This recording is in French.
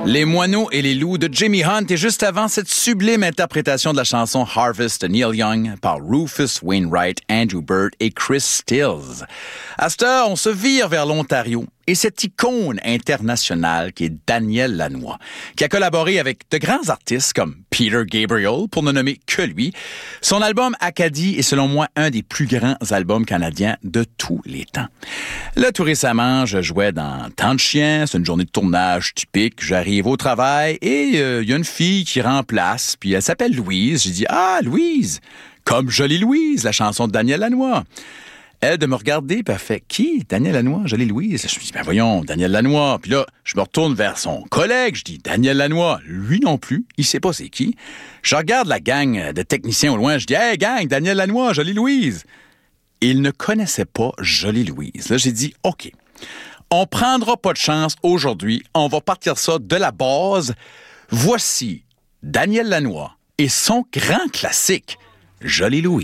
Les moineaux et les loups de Jimmy Hunt et juste avant cette sublime interprétation de la chanson Harvest de Neil Young par Rufus Wainwright, Andrew Bird et Chris Stills. À cette heure, on se vire vers l'Ontario et cette icône internationale qui est Daniel Lanois, qui a collaboré avec de grands artistes comme Peter Gabriel, pour ne nommer que lui. Son album Acadie est selon moi un des plus grands albums canadiens de tous les temps. Là, tout récemment, je jouais dans Temps de chien, c'est une journée de tournage typique, j'arrive au travail et il y a une fille qui remplace, puis elle s'appelle Louise. J'ai dit « Ah, Louise, comme Jolie Louise, la chanson de Daniel Lanois ». Elle, de me regarder, puis elle fait « Qui? Daniel Lanois, Jolie Louise? » Je me dis « Ben voyons, Daniel Lanois. » Puis là, je me retourne vers son collègue, je dis « Daniel Lanois. » Lui non plus, il sait pas c'est qui. Je regarde la gang de techniciens au loin, je dis « Hey gang, Daniel Lanois, Jolie Louise. » Il ne connaissait pas Jolie Louise. Là, j'ai dit « OK, on prendra pas de chance aujourd'hui, on va partir ça de la base. Voici Daniel Lanois et son grand classique, Jolie Louise. »